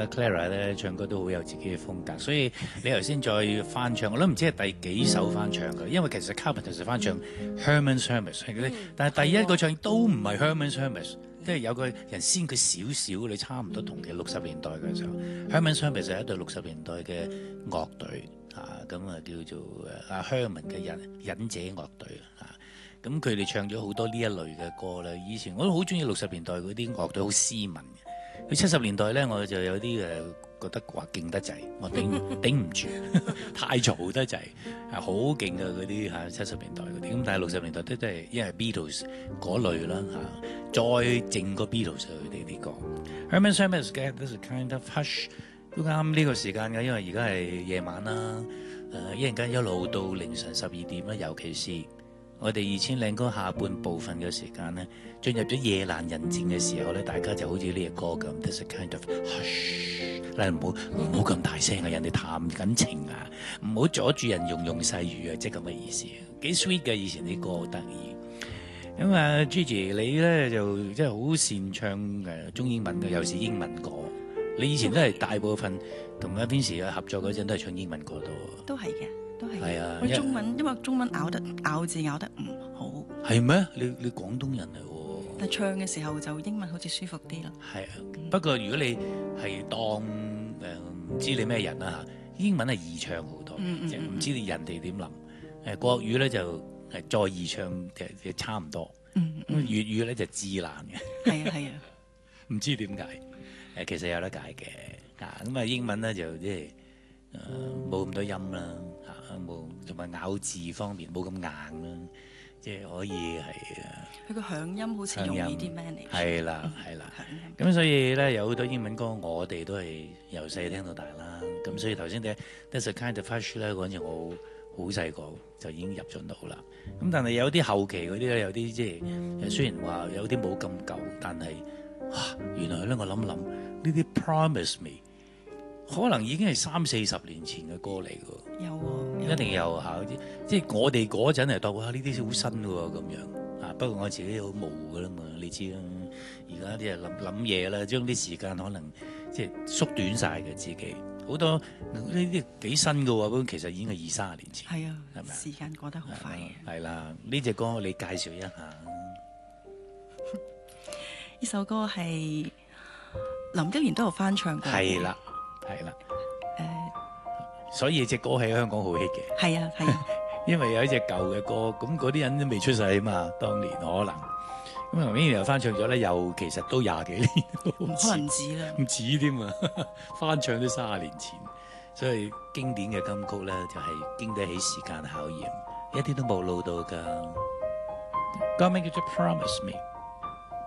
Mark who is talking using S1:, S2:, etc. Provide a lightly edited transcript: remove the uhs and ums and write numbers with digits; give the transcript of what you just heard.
S1: Clara 咧唱歌都好有自己嘅風格，所以你頭先再翻唱，我都唔知係第幾首翻唱嘅，因為其實 Carpenters 翻唱 Herman's Hermits，但係第一個唱都唔係 Herman's Hermits，即係有個人先佢少少，你差唔多同嘅60年代嘅時候，Herman's Hermits 係一隊60年代嘅樂隊咁叫做阿 Herman 嘅忍者樂隊咁佢哋唱咗好多呢一類嘅歌啦。以前我都好中意60年代嗰啲樂隊，好斯文嘅。佢70年代咧，我就有啲覺得話勁得滯，我頂唔住，太嘈得滯，好勁嘅嗰啲70年代嗰啲。咁但係60年代都係因為 Beatles 嗰類啦再靜過 Beatles 佢哋啲歌。Herman's Hermits 嘅 This is Kind of Hush 都啱呢個時間嘅，因為而家係夜晚啦，一陣間一路到凌晨12點啦，尤其是我哋2000靚歌下半部分嘅時間咧，進入咗夜闌人靜嘅時候咧，大家就好似呢隻歌咁 ，This is kind of hush， 唔好咁大聲啊，人哋談緊情啊，唔好阻住人庸庸細語啊，即係咁嘅意思。幾 sweet 嘅以前啲歌好得意。咁Gigi 你咧就即係好擅唱中英文嘅，尤其是英文歌。你以前都係大部分同阿 Vincy 合作嗰陣都係唱英文歌多。
S2: 都係嘅。
S1: 係啊，
S2: 中文因為中文咬字咬得唔好。
S1: 係咩？你廣東人嚟喎。
S2: 但唱嘅時候就英文好似舒服啲咯。
S1: 係啊，不過如果你係當唔知你咩人啦英文係易唱好多，唔知你人哋點諗。國語咧就再易唱就差唔多。粵語咧就至難嘅。
S2: 係啊。
S1: 唔知點解？其實有得解嘅。咁英文咧就即係冇咁多音啦。冇同埋咬字方面冇咁硬啦，即係可以係
S2: 佢個響音好似容易啲 manage。係啦。
S1: 咁所以咧有好多英文歌，我哋都係由細聽到大啦。咁所以頭先嘅 That's a Kind of Hush 咧嗰陣我好細個就已經入咗腦啦。咁但係有啲後期嗰啲咧，有啲即係雖然話有啲冇咁舊，但係原來咧我諗呢啲 Promise Me。可能已經係30-40年前嘅歌嚟㗎，
S2: 有
S1: 一定有即係我哋嗰陣係當哇呢啲好新㗎喎咁樣不過我自己好模糊㗎啦嘛，你知啦。而家啲人諗嘢啦，將啲時間可能即係縮短晒嘅自己，好多呢啲幾新㗎喎，咁其實已經係20-30年前。
S2: 係啊，
S1: 係咪？
S2: 時間過得好快嘅。
S1: 係啦，呢隻歌你介紹一下。
S2: 呢首歌係林憶蓮都有翻唱過。
S1: 係啦。所以隻歌喺香港好 hit 嘅。
S2: 係啊，
S1: 因為有一隻舊嘅歌，咁嗰啲人都未出世啊嘛，當年可能咁林憶蓮又翻唱咗咧，又其實都20幾年，
S2: 可能唔止啦，
S1: 唔止添啊！翻唱都30年前，所以經典嘅金曲咧就係經得起時間考驗，一啲都冇老到㗎。God make you to promise me。